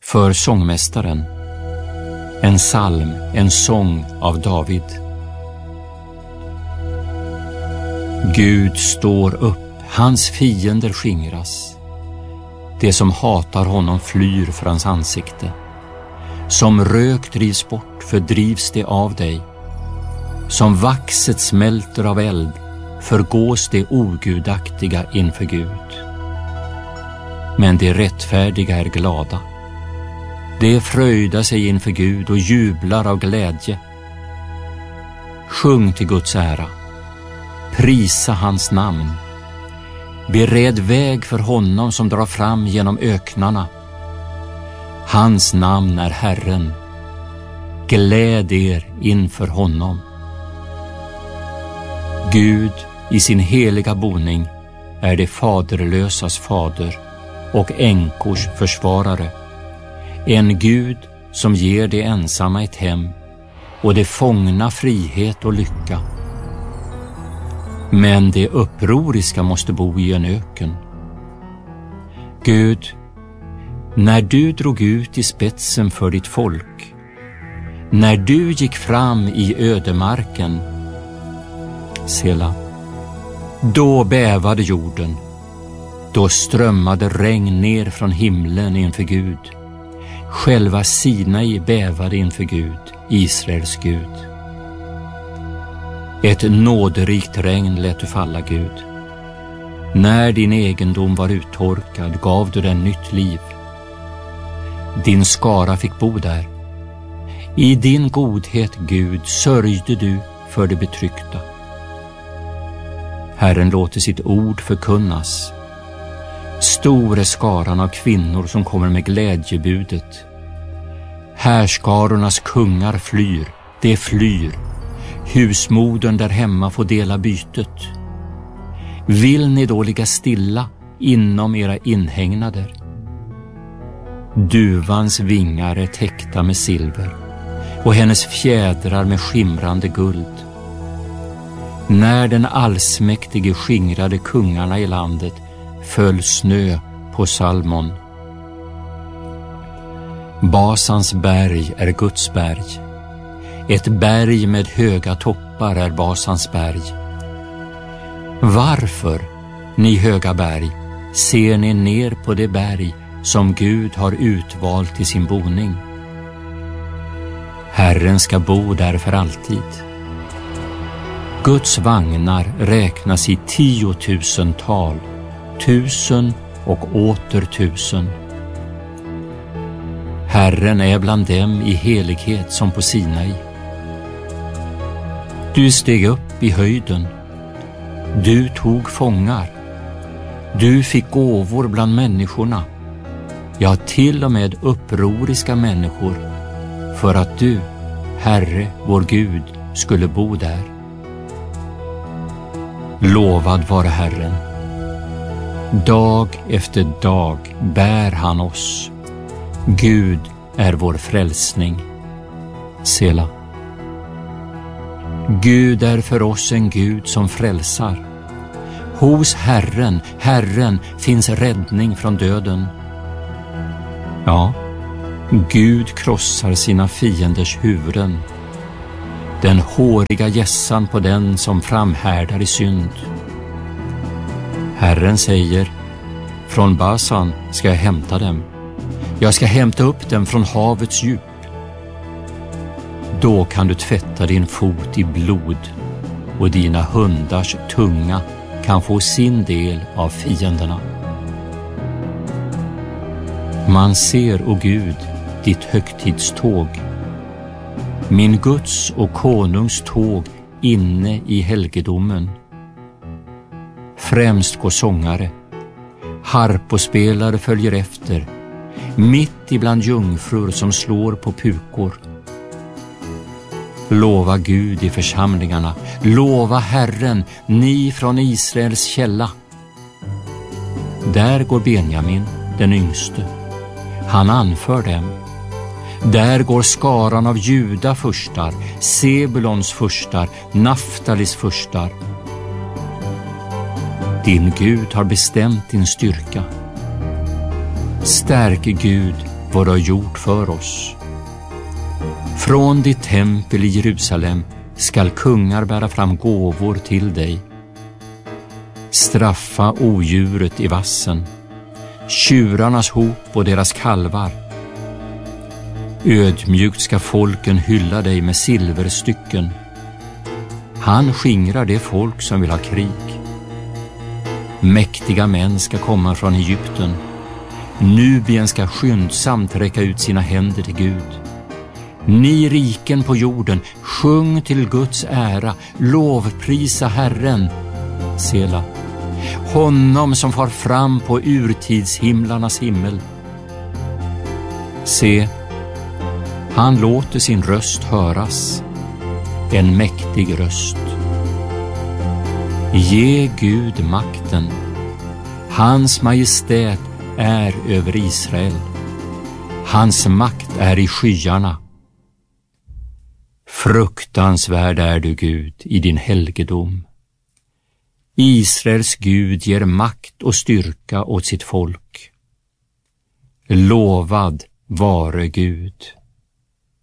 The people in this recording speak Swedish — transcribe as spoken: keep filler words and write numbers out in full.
För sångmästaren, en psalm, en sång av David. Gud står upp, hans fiender skingras. Det som hatar honom flyr för hans ansikte. Som rök drivs bort, fördrivs det av dig. Som vaxet smälter av eld, förgås det ogudaktiga inför Gud. Men de rättfärdiga är glada. De fröjdar sig inför Gud och jublar av glädje. Sjung till Guds ära. Prisa hans namn. Bered väg för honom som drar fram genom öknarna. Hans namn är Herren. Gläd er inför honom. Gud i sin heliga boning är det faderlösas fader och änkors försvarare. En Gud som ger det ensamma ett hem och det fångna frihet och lycka. Men det upproriska måste bo i en öken. Gud, när du drog ut i spetsen för ditt folk, när du gick fram i ödemarken, Sela, då bävade jorden, då strömmade regn ner från himlen inför Gud. Själva Sinai bävade inför Gud, Israels Gud. Ett nåderikt regn lät du falla, Gud. När din egendom var uttorkad gav du den nytt liv. Din skara fick bo där. I din godhet, Gud, sörjde du för det betryckta. Herren låter sitt ord förkunnas. Stor är skaran av kvinnor som kommer med glädjebudet. Härskarornas kungar flyr, det flyr. Husmodern där hemma får dela bytet. Vill ni då ligga stilla inom era inhägnader? Duvans vingar är täckta med silver och hennes fjädrar med skimrande guld. När den allsmäktige skingrade kungarna i landet föll snö på Salmon. Basans berg är Guds berg. Ett berg med höga toppar är Basans berg. Varför, ni höga berg, ser ni ner på det berg som Gud har utvalt till sin boning? Herren ska bo där för alltid. Guds vagnar räknas i tiotusental, tusen och åter tusen. Herren är bland dem i helighet som på Sinai. Du steg upp i höjden. Du tog fångar. Du fick gåvor bland människorna. Ja, till och med upproriska människor, för att du, Herre, vår Gud, skulle bo där. Lovad vare Herren. Dag efter dag bär han oss. Gud är vår frälsning. Sela. Gud är för oss en Gud som frälsar. Hos Herren, Herren, finns räddning från döden. Ja, Gud krossar sina fienders huvuden. Den håriga gässan på den som framhärdar i synd. Herren säger, från Basan ska jag hämta dem. Jag ska hämta upp dem från havets djup. Då kan du tvätta din fot i blod och dina hundars tunga kan få sin del av fienderna. Man ser, o Gud, ditt högtidståg, min Guds och konungs tåg inne i helgedomen. Främst går sångare, harpospelare följer efter, mitt ibland jungfrur som slår på pukor. Lova Gud i församlingarna, lova Herren, ni från Israels källa. Där går Benjamin, den yngste. Han anför dem. Där går skaran av Juda furstar, Sebulons furstar, Naftalis furstar. Din Gud har bestämt din styrka. Stärk Gud vad du har gjort för oss. Från ditt tempel i Jerusalem skall kungar bära fram gåvor till dig. Straffa odjuret i vassen, tjurarnas hop och deras kalvar. Ödmjukt ska folken hylla dig med silverstycken. Han skingrar det folk som vill ha krig. Mäktiga män ska komma från Egypten. Nubien ska skyndsamt räcka ut sina händer till Gud. Ni riken på jorden, sjung till Guds ära, lovprisa Herren. Sela. Honom som far fram på urtidshimlarnas himmel. Se, han låter sin röst höras, en mäktig röst. Ge Gud makten, hans majestät är över Israel. Hans makt är i skyarna. Fruktansvärd är du, Gud, i din helgedom. Israels Gud ger makt och styrka åt sitt folk. Lovad vare Gud.